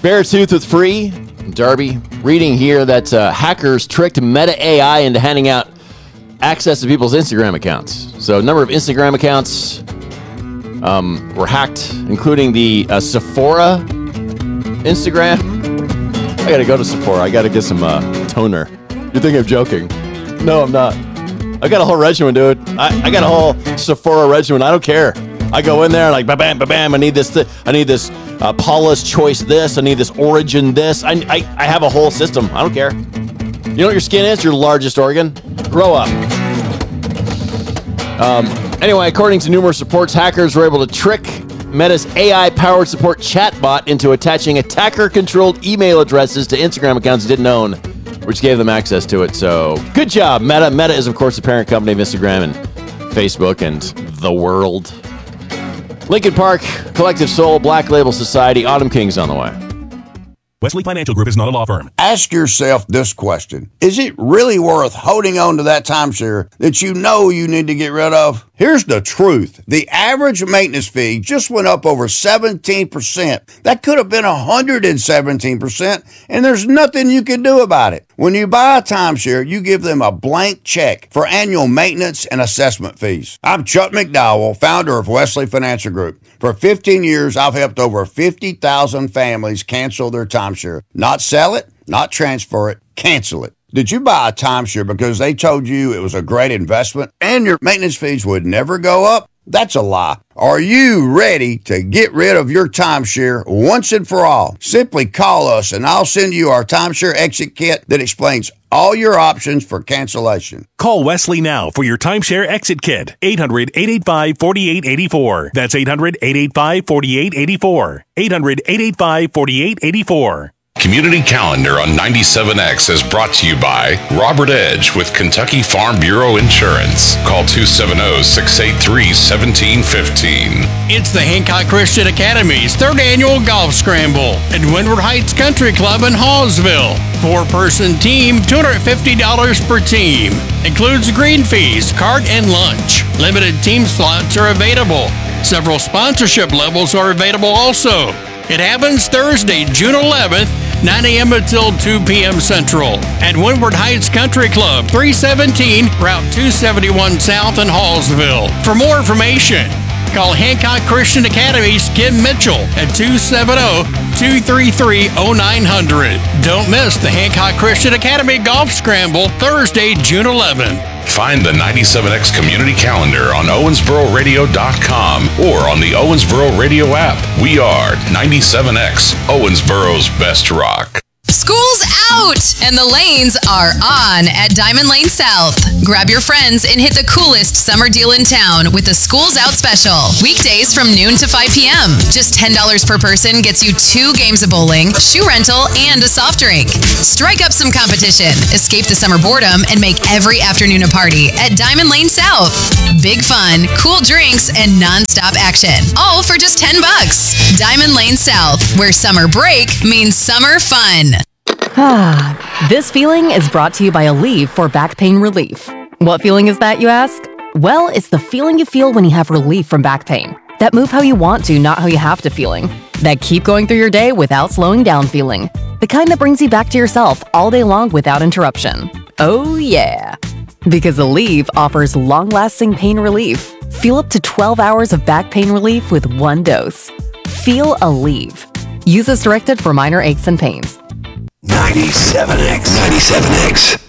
Beartooth with free. Darby, reading here that hackers tricked Meta AI into handing out access to people's Instagram accounts. So a number of Instagram accounts were hacked, including the Sephora Instagram. I gotta go to Sephora. I gotta get some toner. You think I'm joking? No, I'm not. I got a whole regimen, dude. I got a whole Sephora regimen. I don't care. I go in there like, bam, bam, bam. I need this. I need this Paula's Choice this. I need this Origin this. I have a whole system. I don't care. You know what your skin is? Your largest organ. Grow up. Anyway, according to numerous reports, hackers were able to trick Meta's AI-powered support chatbot into attaching attacker-controlled email addresses to Instagram accounts it didn't own, which gave them access to it. So, good job, Meta. Meta is, of course, the parent company of Instagram and Facebook and the world. Lincoln Park, Collective Soul, Black Label Society, Autumn King's on the way. Wesley Financial Group is not a law firm. Ask yourself this question. Is it really worth holding on to that timeshare that you know you need to get rid of? Here's the truth. The average maintenance fee just went up over 17%. That could have been 117%, and there's nothing you can do about it. When you buy a timeshare, you give them a blank check for annual maintenance and assessment fees. I'm Chuck McDowell, founder of Wesley Financial Group. For 15 years, I've helped over 50,000 families cancel their timeshare. Not sell it, not transfer it, cancel it. Did you buy a timeshare because they told you it was a great investment and your maintenance fees would never go up? That's a lie. Are you ready to get rid of your timeshare once and for all? Simply call us and I'll send you our timeshare exit kit that explains all your options for cancellation. Call Wesley now for your timeshare exit kit. 800-885-4884. That's 800-885-4884. 800-885-4884. Community Calendar on 97X is brought to you by Robert Edge with Kentucky Farm Bureau Insurance. Call 270-683-1715. It's the Hancock Christian Academy's third annual golf scramble at Windward Heights Country Club in Hallsville. Four-person team, $250 per team. Includes green fees, cart, and lunch. Limited team slots are available. Several sponsorship levels are available also. It happens Thursday, June 11th, 9 a.m. until 2 p.m. Central at Windward Heights Country Club, 317 Route 271 South in Hallsville. For more information, call Hancock Christian Academy's Kim Mitchell at 270-233-0900. Don't miss the Hancock Christian Academy Golf Scramble, Thursday, June 11th. Find the 97X Community Calendar on OwensboroRadio.com or on the Owensboro Radio app. We are 97X, Owensboro's best rock. School's out and the lanes are on at Diamond Lane South. Grab your friends and hit the coolest summer deal in town with the School's Out special. Weekdays from noon to 5 p.m. Just $10 per person gets you 2 games of bowling, shoe rental, and a soft drink. Strike up some competition, escape the summer boredom, and make every afternoon a party at Diamond Lane South. Big fun, cool drinks, and non-stop action. All for just $10. Diamond Lane South, where summer break means summer fun. This feeling is brought to you by Aleve for back pain relief. What feeling is that, you ask? Well, it's the feeling you feel when you have relief from back pain. That move how you want to, not how you have to feeling. That keep going through your day without slowing down feeling. The kind that brings you back to yourself all day long without interruption. Oh yeah! Because Aleve offers long-lasting pain relief. Feel up to 12 hours of back pain relief with one dose. Feel Aleve. Use as directed for minor aches and pains. 97X.